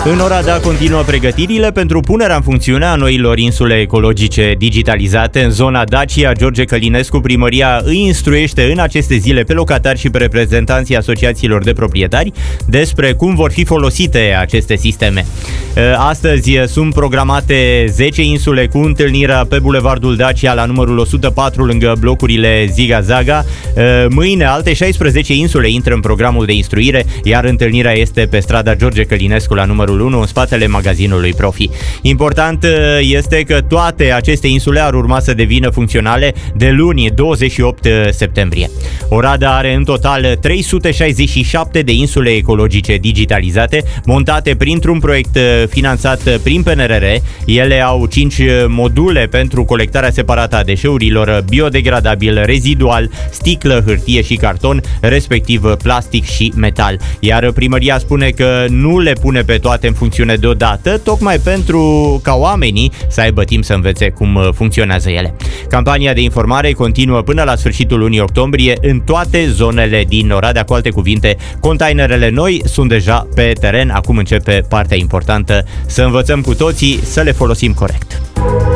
În Oradea continuă pregătirile pentru punerea în funcțiune a noilor insule ecologice digitalizate. În zona Dacia George Călinescu, primăria îi instruiește în aceste zile pe locatari și pe reprezentanții asociațiilor de proprietari despre cum vor fi folosite aceste sisteme. Astăzi sunt programate 10 insule cu întâlnirea pe Bulevardul Dacia la numărul 104 lângă blocurile Ziga Zaga. Mâine alte 16 insule intră în programul de instruire, iar întâlnirea este pe strada George Călinescu la numărul 1 în spatele magazinului Profi. Important este că toate aceste insule ar urma să devină funcționale de luni 28 septembrie. Oradea are în total 367 de insule ecologice digitalizate, montate printr-un proiect finanțat prin PNRR. Ele au 5 module pentru colectarea separată a deșeurilor biodegradabil, rezidual, sticlă, hârtie și carton, respectiv plastic și metal. Iar primăria spune că nu le pune pe toate în funcțiune deodată, tocmai pentru ca oamenii să aibă timp să învețe cum funcționează ele. Campania de informare continuă până la sfârșitul lunii octombrie în toate zonele din Oradea. Cu alte cuvinte, containerele noi sunt deja pe teren. Acum începe partea importantă, să învățăm cu toții să le folosim corect.